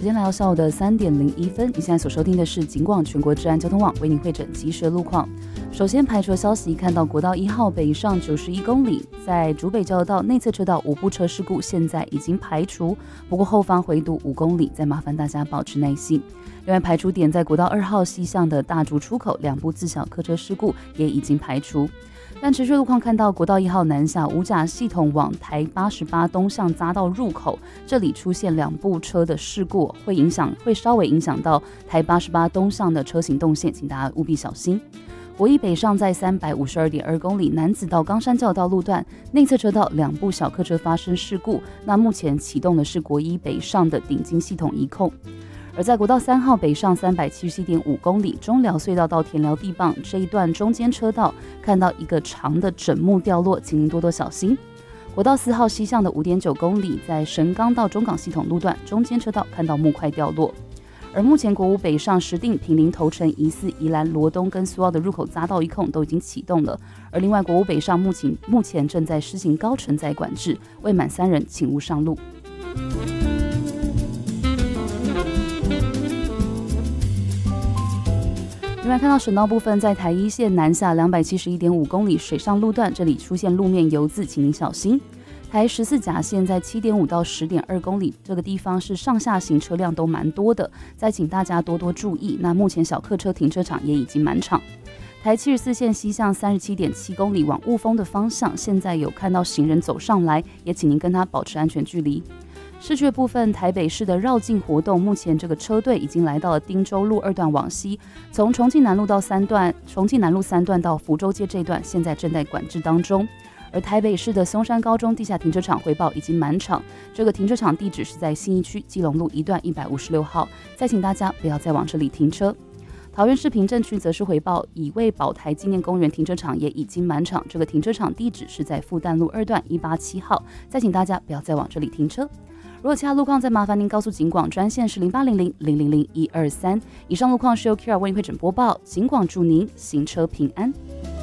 间来到下午的3点01分，你现在所收听的是警广全国治安交通网为您汇整即时的路况。首先排除的消息，看到国道1号北上91公里，在竹北交流道内侧车道无部车事故现在已经排除，不过后方回堵5公里，再麻烦大家保持耐心。另外排除点在国道2号西向的大竹出口2部自小客车事故也已经排除。但持续路况看到国道1号南下五甲系统往台88东向匝道入口，这里出现2部车的事故，会稍微影响到台88东向的车行动线，请大家务必小心。国一北上在352.2公里南子到冈山交流道路段内侧车道2部小客车发生事故，那目前启动的是国一北上的顶金系统移控。而在国道3号北上377.5公里中寮隧道到田寮地磅这一段中间车道，看到一个长的枕木掉落，请您多多小心。国道4号西向的5.9公里，在神冈到中港系统路段中间车道看到木块掉落。而目前国五北上石碇、坪林、头城、宜四、宜兰、罗东跟苏澳的入口匝道一控都已经启动了。而另外国五北上目前正在施行高承载管制，未满3人请勿上路。另外看到省道部分，在台一线南下271.5公里水上路段，这里出现路面油渍，请您小心。台14甲线在7.5到10.2公里这个地方是上下行车辆都蛮多的，再请大家多多注意。那目前小客车停车场也已经满场。台74线西向37.7公里往雾峰的方向，现在有看到行人走上来，也请您跟他保持安全距离。市区的部分，台北市的绕境活动，目前这个车队已经来到了汀州路2段往西，从重庆南路3段到福州街这一段，现在正在管制当中。而台北市的松山高中地下停车场回报已经满场，这个停车场地址是在信义区基隆路1段156号，再请大家不要再往这里停车。桃园市平镇区则是回报乙味宝台纪念公园停车场也已经满场，这个停车场地址是在复旦路2段187号，再请大家不要再往这里停车。如果其他路况，再麻烦您告诉警广专线是0800-000-123。以上路况是由 Kira 为您汇整播报，警广祝您行车平安。